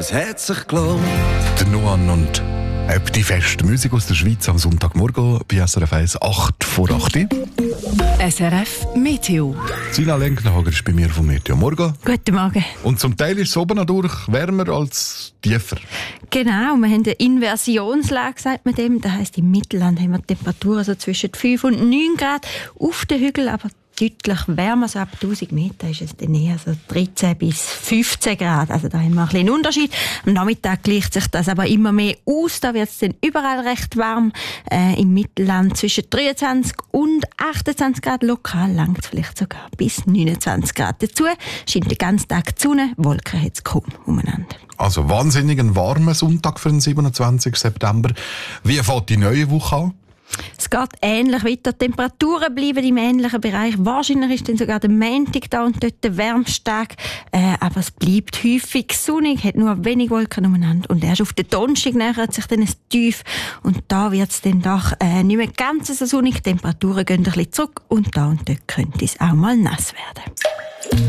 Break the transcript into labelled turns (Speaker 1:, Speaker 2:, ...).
Speaker 1: es hat sich gelohnt.
Speaker 2: Der Nuan und die feste Musik aus der Schweiz am Sonntagmorgen bei SRF 1, 8 vor 8.
Speaker 3: SRF Meteo.
Speaker 2: Sina Lenknhager ist bei mir vom Meteo. Morgen.
Speaker 3: Guten Morgen.
Speaker 2: Und zum Teil ist es oben dadurch wärmer als tiefer.
Speaker 3: Genau, wir haben eine Inversionslage, sagt man dem. Das heisst, im Mittelland haben wir Temperaturen so zwischen 5 und 9 Grad. Auf den Hügeln aber deutlich wärmer, so ab 1000 Meter ist es dann eher so 13 bis 15 Grad. Also da haben wir ein bisschen Unterschied. Am Nachmittag gleicht sich das aber immer mehr aus. Da wird es dann überall recht warm. Im Mittelland zwischen 23 und 28 Grad. Lokal langt es vielleicht sogar bis 29 Grad. Dazu scheint den ganzen Tag die Sonne. Wolken hat es kaum umeinander.
Speaker 2: Also wahnsinnig ein warmer Sonntag für den 27. September. Wie fängt die neue Woche an?
Speaker 3: Es geht ähnlich weiter. Die Temperaturen bleiben im ähnlichen Bereich. Wahrscheinlich ist dann sogar der Montag da und dort der wärmste Tag. Aber es bleibt häufig sonnig, hat nur wenig Wolken umeinander. Und erst auf den Donnerstag nähert sich dann ein Tief. Und da wird es dann doch nicht mehr ganz so sonnig. Die Temperaturen gehen ein bisschen zurück und dort könnte es auch mal nass werden.